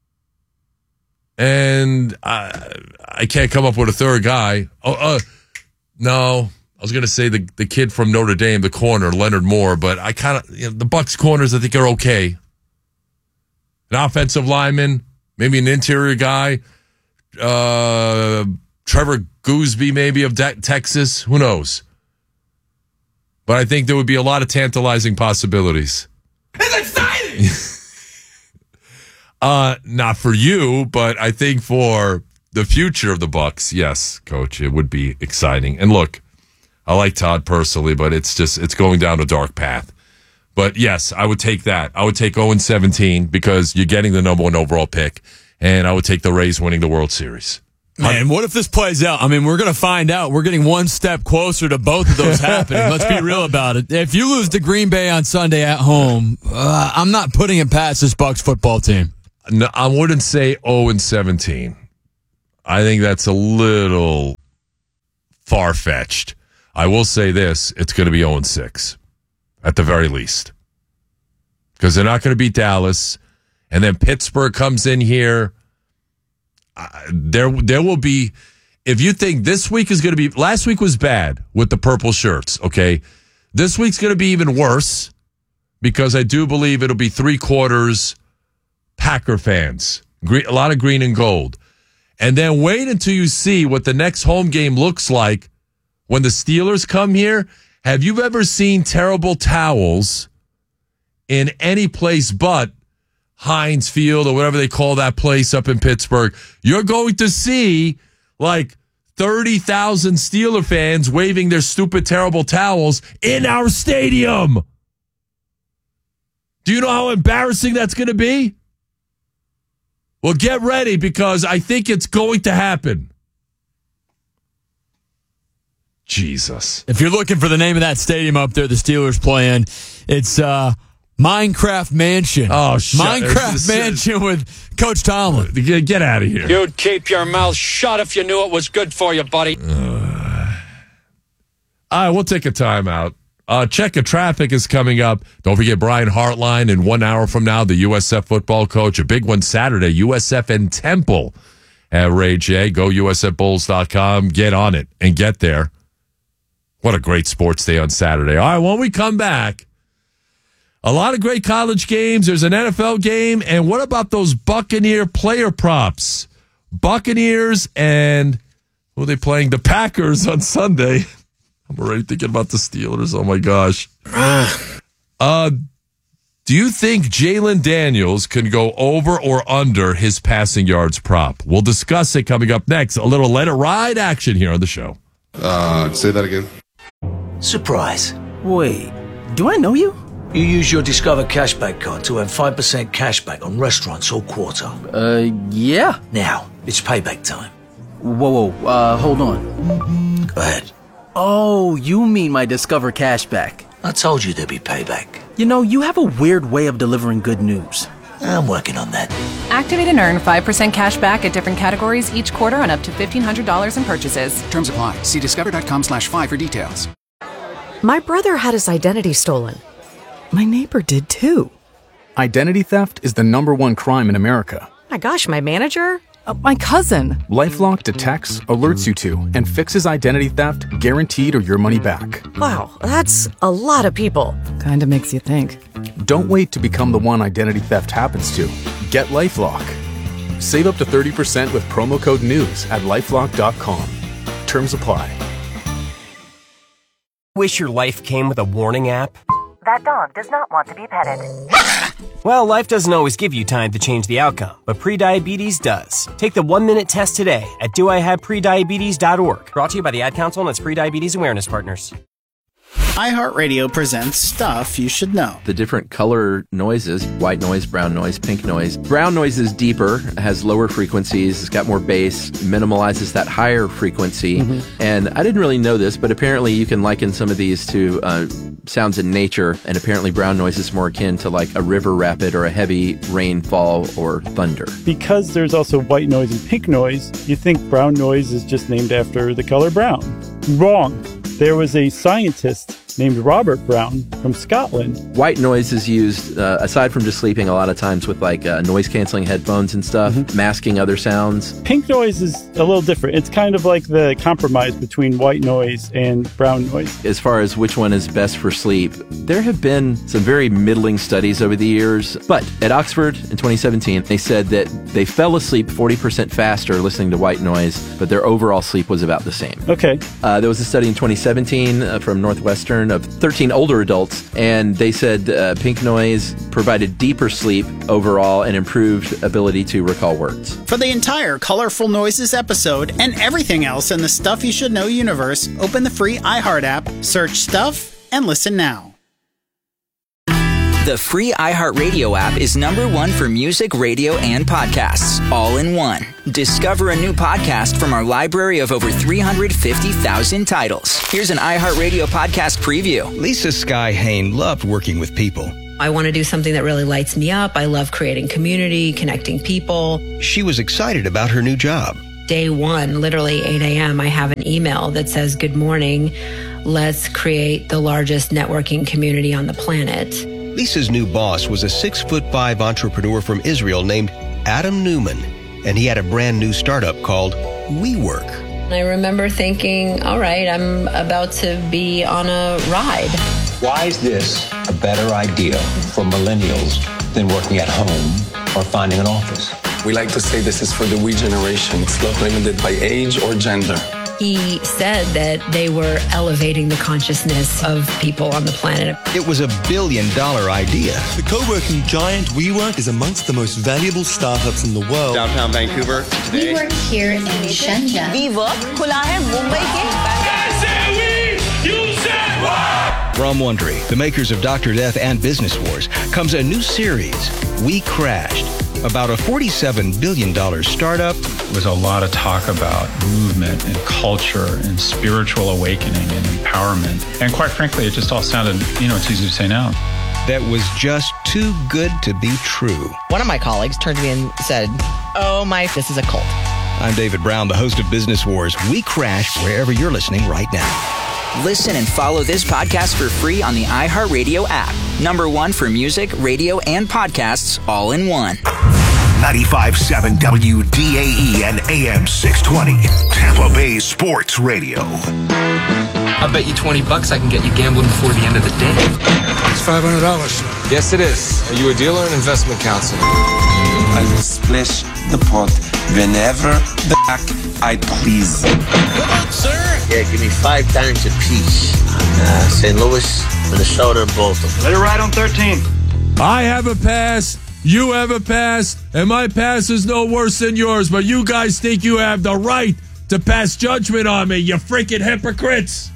and I, I can't come up with a third guy. Oh, uh, no. I was going to say the the kid from Notre Dame, the corner, Leonard Moore, but I kind of, you know, the Bucks corners, I think, are okay. An offensive lineman, maybe an interior guy, uh, Trevor Gooseby, maybe of De- Texas, who knows? But I think there would be a lot of tantalizing possibilities. It's exciting! uh, not for you, but I think for the future of the Bucks, yes, Coach, it would be exciting. And look, I like Todd personally, but it's just, it's going down a dark path. But yes, I would take that. I would take oh and seventeen because you're getting the number one overall pick, and I would take the Rays winning the World Series. Man, what if this plays out? I mean, we're going to find out. We're getting one step closer to both of those happening. Let's be real about it. If you lose to Green Bay on Sunday at home, uh, I'm not putting it past this Bucs football team. No, I wouldn't say oh and seventeen. I think that's a little far-fetched. I will say this, it's going to be oh and six at the very least. Because they're not going to beat Dallas, and then Pittsburgh comes in here. Uh, there there will be, if you think this week is going to be, last week was bad with the purple shirts, okay? This week's going to be even worse because I do believe it'll be three quarters Packer fans, green, a lot of green and gold. And then wait until you see what the next home game looks like when the Steelers come here. Have you ever seen terrible towels in any place but Heinz Field or whatever they call that place up in Pittsburgh? You're going to see like thirty thousand Steeler fans waving their stupid, terrible towels in our stadium. Do you know how embarrassing that's going to be? Well, get ready because I think it's going to happen. Jesus. If you're looking for the name of that stadium up there the Steelers play in, it's uh, Minecraft Mansion. Oh, shut Minecraft Mansion with Coach Tomlin. Get, get out of here. You'd keep your mouth shut if you knew it was good for you, buddy. Uh, all right, we'll take a timeout. Uh, check of traffic is coming up. Don't forget Brian Hartline in one hour from now, the U S F football coach. A big one Saturday, U S F and Temple at Ray J. Go U S F Bulls dot com. Get on it and get there. What a great sports day on Saturday. All right, when we come back, a lot of great college games. There's an N F L game. And what about those Buccaneer player props? Buccaneers and who are they playing? The Packers on Sunday. I'm already thinking about the Steelers. Oh, my gosh. uh, do you think Jalen Daniels can go over or under his passing yards prop? We'll discuss it coming up next. A little Let It Ride action here on the show. Uh, say that again. Surprise. Wait, do I know you? You use your Discover Cashback card to earn five percent cashback on restaurants all quarter. Uh, yeah. Now, it's payback time. Whoa, whoa, uh, hold on. Go ahead. Oh, you mean my Discover Cashback. I told you there'd be payback. You know, you have a weird way of delivering good news. I'm working on that. Activate and earn five percent cash back at different categories each quarter on up to fifteen hundred dollars in purchases. Terms apply. See discover.com slash five for details. My brother had his identity stolen. My neighbor did too. Identity theft is the number one crime in America. My gosh, my manager? Uh, my cousin. LifeLock detects, alerts you to, and fixes identity theft guaranteed or your money back. Wow, that's a lot of people. Kinda makes you think. Don't wait to become the one identity theft happens to. Get LifeLock. Save up to thirty percent with promo code NEWS at lifelock dot com. Terms apply. Wish your life came with a warning app? That dog does not want to be petted. Well, life doesn't always give you time to change the outcome, but prediabetes does. Take the one-minute test today at do I have prediabetes dot org. Brought to you by the Ad Council and its Prediabetes Awareness Partners. iHeartRadio presents Stuff You Should Know. The different color noises, white noise, brown noise, pink noise. Brown noise is deeper, has lower frequencies, it's got more bass, minimalizes that higher frequency. Mm-hmm. And I didn't really know this, but apparently you can liken some of these to uh, sounds in nature, and apparently brown noise is more akin to like a river rapid or a heavy rainfall or thunder. Because there's also white noise and pink noise, you think brown noise is just named after the color brown. Wrong. There was a scientist named Robert Brown from Scotland. White noise is used, uh, aside from just sleeping, a lot of times with like uh, noise-canceling headphones and stuff, mm-hmm. masking other sounds. Pink noise is a little different. It's kind of like the compromise between white noise and brown noise. As far as which one is best for sleep, there have been some very middling studies over the years, but at Oxford in twenty seventeen, they said that they fell asleep forty percent faster listening to white noise, but their overall sleep was about the same. Okay. Uh, there was a study in twenty seventeen uh, from Northwestern of thirteen older adults, and they said uh, pink noise provided deeper sleep overall and improved ability to recall words. For the entire Colorful Noises episode and everything else in the Stuff You Should Know universe, open the free iHeart app, search Stuff, and listen now. The free iHeartRadio app is number one for music, radio, and podcasts, all in one. Discover a new podcast from our library of over three hundred fifty thousand titles. Here's an iHeartRadio podcast preview. Lisa Sky Hain loved working with people. I want to do something that really lights me up. I love creating community, connecting people. She was excited about her new job. Day one, literally eight a.m., I have an email that says, "Good morning. Let's create the largest networking community on the planet." Lisa's new boss was a six foot five entrepreneur from Israel named Adam Newman, and he had a brand new startup called WeWork. I remember thinking, all right, I'm about to be on a ride. Why is this a better idea for millennials than working at home or finding an office? We like to say this is for the we generation. It's not limited by age or gender. He said that they were elevating the consciousness of people on the planet. It was a billion dollar idea. The co-working giant WeWork is amongst the most valuable startups in the world. Downtown Vancouver today. We work here in Shenzhen. WeWork खुला है मुंबई के. From Wondery, the makers of Doctor Death and Business Wars, comes a new series, We Crashed, about a forty-seven billion dollars startup. There was a lot of talk about movement and culture and spiritual awakening and empowerment. And quite frankly, it just all sounded, you know, it's easy to say now. That was just too good to be true. One of my colleagues turned to me and said, "Oh my, this is a cult." I'm David Brown, the host of Business Wars. We Crashed wherever you're listening right now. Listen and follow this podcast for free on the iHeartRadio app. Number one for music, radio, and podcasts, all in one. ninety-five point seven W D A E and A M six twenty, Tampa Bay Sports Radio. I bet you twenty bucks I can get you gambling before the end of the day. It's five hundred dollars. Yes, it is. Are you a dealer or an investment counselor? I will splash the pot whenever the heck I please. Come on, sir. Yeah, give me five times a piece on uh, Saint Louis, Minnesota, and Baltimore. Let it ride on thirteen. I have a pass. You have a pass. And my pass is no worse than yours. But you guys think you have the right to pass judgment on me, you freaking hypocrites.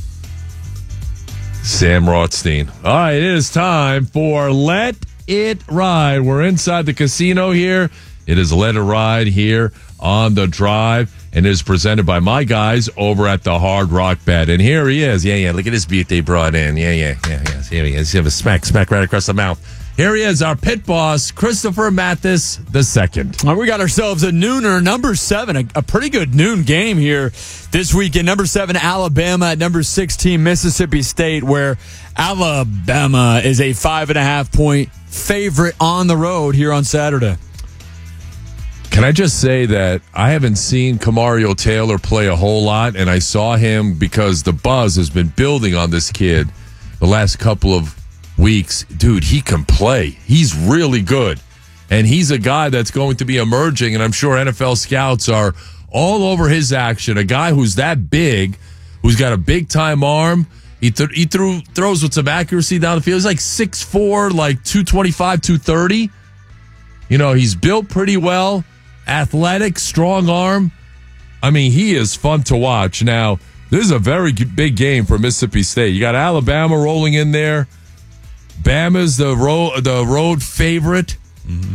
Sam Rothstein. All right, it is time for Let It Ride. We're inside the casino here. It is Let It Ride here on the Drive, and it is presented by my guys over at the Hard Rock Bet. And here he is. Yeah, yeah. Look at this beat they brought in. Yeah, yeah, yeah, yeah. Here he is. You have a smack, smack right across the mouth. Here he is, our pit boss, Christopher Mathis the second. Well, we got ourselves a nooner, number seven, a, a pretty good noon game here this weekend. Number seven, Alabama at number sixteen, Mississippi State, where Alabama is a five and a half point favorite on the road here on Saturday. Can I just say that I haven't seen Kamario Taylor play a whole lot, and I saw him because the buzz has been building on this kid the last couple of weeks. Dude, he can play. He's really good. And he's a guy that's going to be emerging, and I'm sure N F L scouts are all over his action. A guy who's that big, who's got a big-time arm. He, th- he threw throws with some accuracy down the field. He's like six foot four, like two twenty-five, two thirty. You know, he's built pretty well. Athletic, strong arm. I mean, he is fun to watch. Now, this is a very big game for Mississippi State. You got Alabama rolling in there. Bama's the road, the road favorite. Mm-hmm.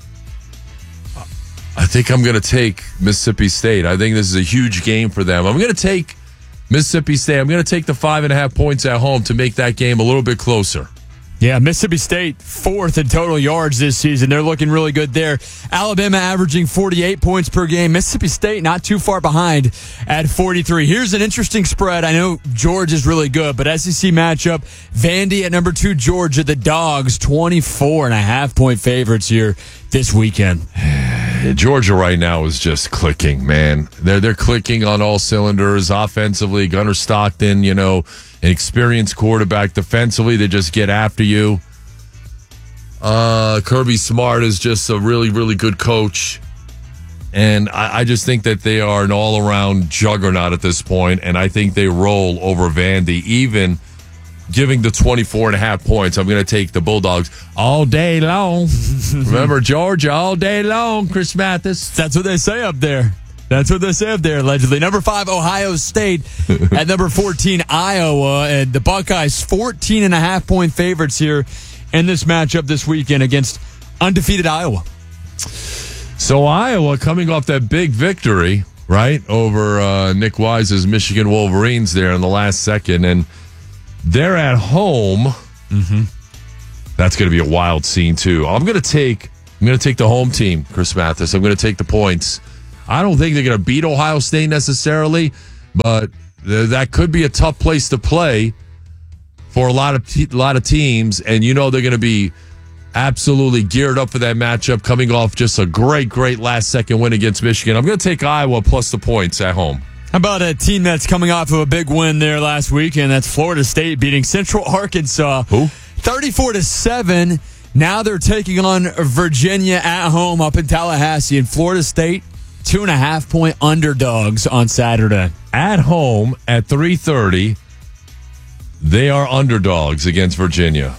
I think I'm going to take Mississippi State. I think this is a huge game for them. I'm going to take Mississippi State. I'm going to take the five and a half points at home to make that game a little bit closer. Yeah, Mississippi State fourth in total yards this season. They're looking really good there. Alabama averaging forty-eight points per game. Mississippi State not too far behind at forty-three. Here's an interesting spread. I know George is really good, but S E C matchup, Vandy at number two, Georgia. The Dogs, twenty-four and a half point favorites here this weekend. Georgia right now is just clicking, man. They're they're clicking on all cylinders offensively. Gunnar Stockton, you know, an experienced quarterback. Defensively, they just get after you. Uh, Kirby Smart is just a really, really good coach. And I, I just think that they are an all-around juggernaut at this point, and I think they roll over Vandy, even giving the twenty-four and a half points. I'm going to take the Bulldogs all day long. Remember, Georgia, all day long, Chris Mathis. That's what they say up there. That's what they say up there, allegedly. Number five, Ohio State. At number fourteen, Iowa. And the Buckeyes, fourteen and a half point favorites here in this matchup this weekend against undefeated Iowa. So Iowa coming off that big victory, right, over uh, Nick Wise's Michigan Wolverines there in the last second, and they're at home. Mm-hmm. That's going to be a wild scene too. I'm going to take I'm going to take the home team, Chris Mathis. I'm going to take the points. I don't think they're going to beat Ohio State necessarily, but th- that could be a tough place to play for a lot of te- a lot of teams, and you know they're going to be absolutely geared up for that matchup, coming off just a great, great last-second win against Michigan. I'm going to take Iowa plus the points at home. How about a team that's coming off of a big win there last week, and that's Florida State beating Central Arkansas. Who? thirty-four to seven. Now they're taking on Virginia at home up in Tallahassee, and Florida State, two and a half point underdogs on Saturday. At home at three thirty, they are underdogs against Virginia.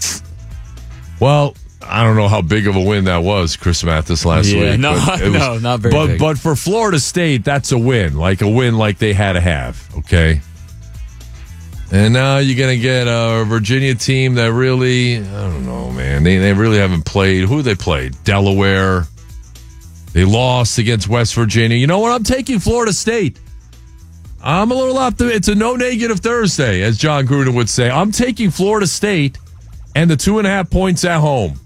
Well, I don't know how big of a win that was, Chris Mathis, last yeah, week. No, but it was, no, not very but, big. But for Florida State, that's a win, like a win like they had to have, okay? And now you're going to get a Virginia team that really, I don't know, man. They, they really haven't played. Who they played? Delaware. They lost against West Virginia. You know what? I'm taking Florida State. I'm a little optimistic. It's a no negative Thursday, as John Gruden would say. I'm taking Florida State and the two and a half points at home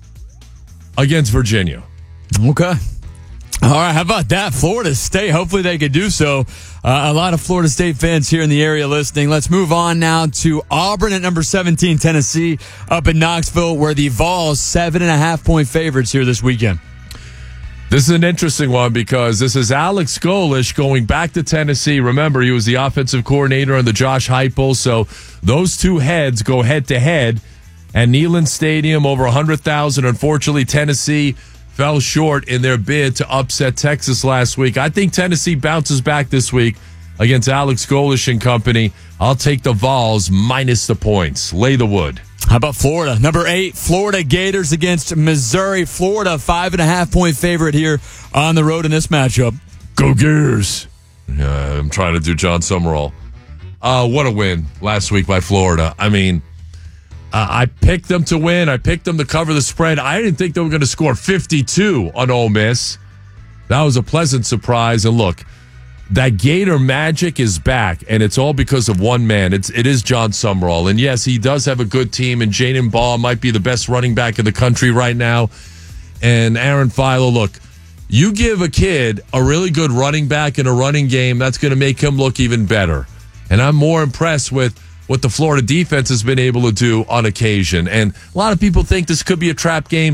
against Virginia. Okay. All right, how about that? Florida State, hopefully they could do so. Uh, a lot of Florida State fans here in the area listening. Let's move on now to Auburn at number seventeen, Tennessee, up in Knoxville, where the Vols, seven and a half point favorites here this weekend. This is an interesting one because this is Alex Golesh going back to Tennessee. Remember, he was the offensive coordinator under Josh Heupel, so those two heads go head-to-head at Neyland Stadium, over one hundred thousand. Unfortunately, Tennessee fell short in their bid to upset Texas last week. I think Tennessee bounces back this week against Alex Golesh and company. I'll take the Vols minus the points. Lay the wood. How about Florida? Number eight, Florida Gators against Missouri. Florida, five and a half point favorite here on the road in this matchup. Go Gators. Yeah, I'm trying to do John Summerall. Uh, what a win last week by Florida. I mean, Uh, I picked them to win. I picked them to cover the spread. I didn't think they were going to score fifty-two on Ole Miss. That was a pleasant surprise. And look, that Gator magic is back, and it's all because of one man. It's it is John Summerall, and yes, he does have a good team. And Jaden Ball might be the best running back in the country right now. And Aaron Philo, look, you give a kid a really good running back in a running game, that's going to make him look even better. And I'm more impressed with what the Florida defense has been able to do on occasion. And a lot of people think this could be a trap game.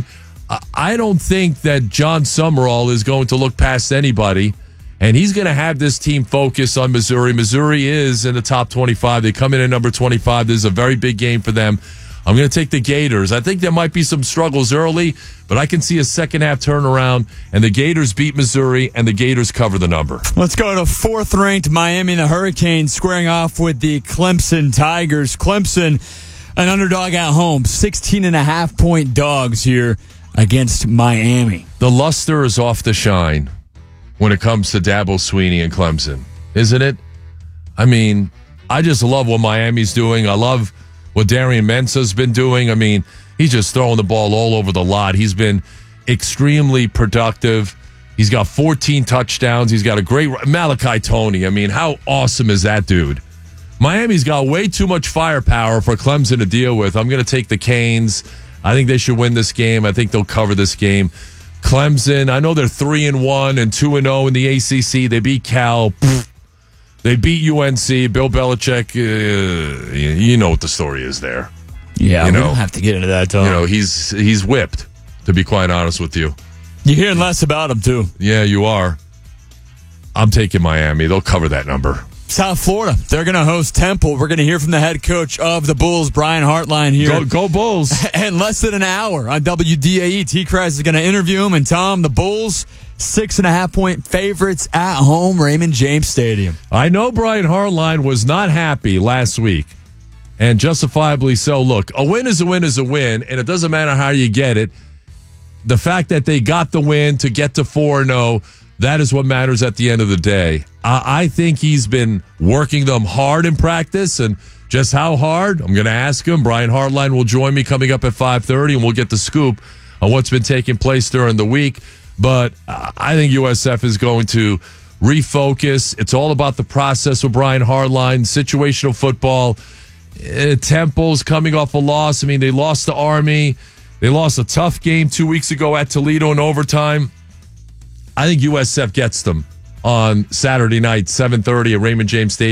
I don't think that John Summerall is going to look past anybody, and he's going to have this team focus on Missouri. Missouri is in the top twenty-five. They come in at number twenty-five. This is a very big game for them. I'm going to take the Gators. I think there might be some struggles early, but I can see a second half turnaround, and the Gators beat Missouri, and the Gators cover the number. Let's go to fourth ranked Miami, the Hurricanes, squaring off with the Clemson Tigers. Clemson, an underdog at home, sixteen and a half point dogs here against Miami. The luster is off the shine when it comes to Dabo Swinney and Clemson, isn't it? I mean, I just love what Miami's doing. I love what Darian Mensah's been doing. I mean, he's just throwing the ball all over the lot. He's been extremely productive. He's got fourteen touchdowns. He's got a great Malachi Toney. I mean, how awesome is that dude? Miami's got way too much firepower for Clemson to deal with. I'm going to take the Canes. I think they should win this game. I think they'll cover this game. Clemson, I know they're three and one and two and zero in the A C C. They beat Cal. Pfft. They beat U N C. Bill Belichick, uh, you know what the story is there. Yeah, you we know, don't have to get into that, Tom. You know, he's he's whipped, to be quite honest with you. You're hearing less about him, too. Yeah, you are. I'm taking Miami. They'll cover that number. South Florida, they're going to host Temple. We're going to hear from the head coach of the Bulls, Brian Hartline, here. Go, go Bulls. In less than an hour on W D A E. T-Kreis is going to interview him. And, Tom, the Bulls, six and a half point favorites at home, Raymond James Stadium. I know Brian Hartline was not happy last week, and justifiably so. Look, a win is a win is a win, and it doesn't matter how you get it. The fact that they got the win to get to four and oh, that is what matters at the end of the day. I, I think he's been working them hard in practice, and Just how hard? I'm going to ask him. Brian Hartline will join me coming up at five thirty, and we'll get the scoop on what's been taking place during the week. But uh, I think U S F is going to refocus. It's all about the process with Brian Hartline, situational football. Uh, Temple's coming off a loss. I mean, they lost to Army. They lost a tough game two weeks ago at Toledo in overtime. I think U S F gets them on Saturday night, seven thirty at Raymond James Stadium.